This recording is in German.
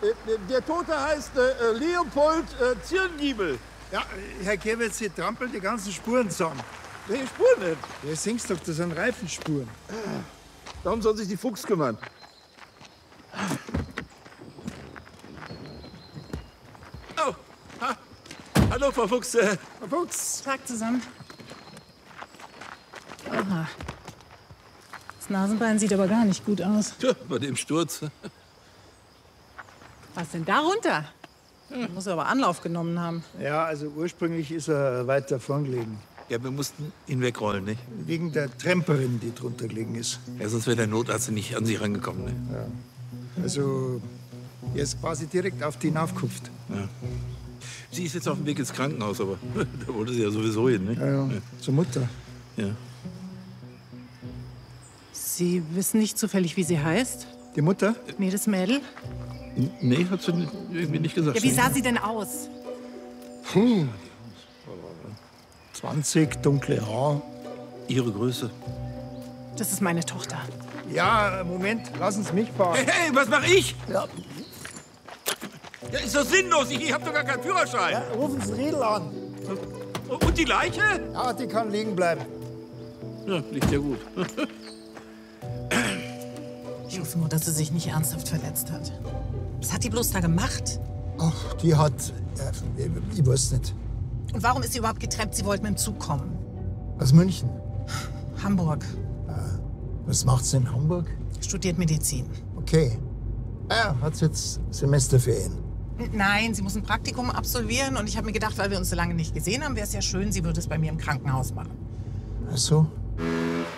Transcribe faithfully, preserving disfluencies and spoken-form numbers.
Äh, der Tote heißt äh, Leopold äh, Zirngiebel. Ja, Herr Gewitz, Sie trampeln die ganzen Spuren zusammen. Welche Spuren denn? Ja, singst doch, das sind Reifenspuren. Darum soll sich die Fuchs kümmern. Oh, ha. Hallo, Frau Fuchs. Äh, Herr Fuchs. Tag zusammen. Aha. Das Nasenbein sieht aber gar nicht gut aus. tja, bei dem Sturz. Was denn da runter? Muss er aber Anlauf genommen haben. Ja, also ursprünglich ist er weiter vorn gelegen. Ja, wir mussten ihn wegrollen, nicht? Wegen der Tramperin, die drunter gelegen ist. Ja, sonst wäre der Notarzt nicht an Sie rangekommen, ne? Also, er ist quasi direkt auf die hinaufgekupft. Ja. Sie ist jetzt auf dem Weg ins Krankenhaus, aber da wollte sie ja sowieso hin, nicht? Ja, ja, zur Mutter. Ja. Sie wissen nicht zufällig, wie sie heißt? Die Mutter? Nee, das Mädel? Nee, hat sie irgendwie nicht gesagt. Ja, wie sah sie denn aus? Puh. zwanzig, dunkle Haar. Ihre Größe. Das ist meine Tochter. Ja, Moment, lassen Sie mich fahren. Hey, hey, was mache ich? Ja. Ja, ist doch sinnlos. Ich, ich habe doch gar keinen Führerschein. Ja, rufen Sie Riedel an. Und die Leiche? Ja, die kann liegen bleiben. Ja, liegt ja gut. Ich hoffe nur, dass sie sich nicht ernsthaft verletzt hat. Was hat die bloß da gemacht? Ach, die hat... Äh, ich weiß nicht. Und warum ist sie überhaupt getrennt? Sie wollte mit dem Zug kommen. Aus München. Hamburg. Was macht sie in Hamburg? Studiert Medizin. Okay. Ah, hat jetzt Semesterferien. Nein, sie muss ein Praktikum absolvieren. Und ich habe mir gedacht, weil wir uns so lange nicht gesehen haben, wäre es ja schön, sie würde es bei mir im Krankenhaus machen. Ach so.